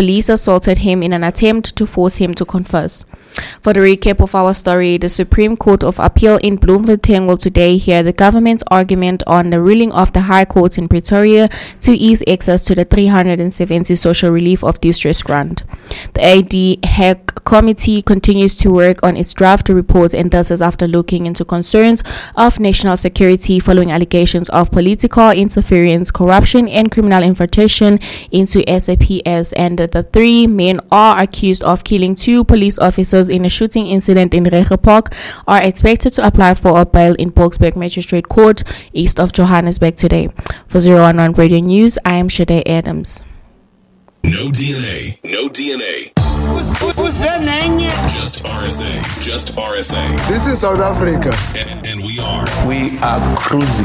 police assaulted him in an attempt to force him to confess. For the recap of our story, the Supreme Court of Appeal in Bloemfontein will today hear the government's argument on the ruling of the High Court in Pretoria to ease access to the 370 social relief of distress grant. The ADHEC committee continues to work on its draft report, and this is after looking into concerns of national security following allegations of political interference, corruption, and criminal infiltration into SAPS. And the three men are accused of killing two police officers in a shooting incident in Rege Park are expected to apply for a bail in Boksburg Magistrate Court east of Johannesburg today. For 011 Radio News, I am Shade Adams. No DNA, no DNA. Who's that name? Just RSA, just RSA. This is South Africa. And we are cruising.